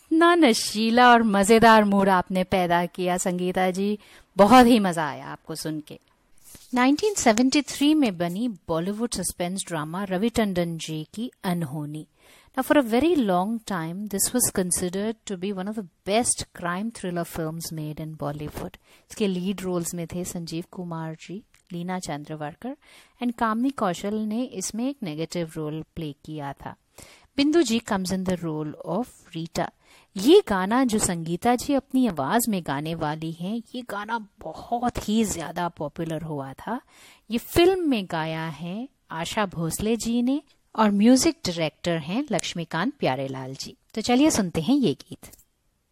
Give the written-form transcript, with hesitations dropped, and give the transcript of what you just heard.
इतना नशीला और मजेदार मूड आपने पैदा किया संगीता जी, बहुत ही मजा आया आपको सुन के। 1973 में बनी बॉलीवुड सस्पेंस ड्रामा रवि टंडन जी की अनहोनी। Now, for a very long time, this was considered to be one of the best crime thriller films made in Bollywood. इसके लीड रोल्स में थे संजीव कुमार जी, लीना चंद्रवरकर एंड कामनी कौशल ने इसमें एक नेगेटिव रोल प्ले किया था। बिंदु जी comes in the role of Rita. ये गाना जो संगीता जी अपनी आवाज में गाने वाली हैं, ये गाना बहुत ही ज्यादा पॉपुलर हुआ था। ये फिल्म में गाया है आशा भोसले जी ने और म्यूजिक डायरेक्टर हैं लक्ष्मीकांत प्यारेलाल जी। तो चलिए सुनते हैं ये गीत।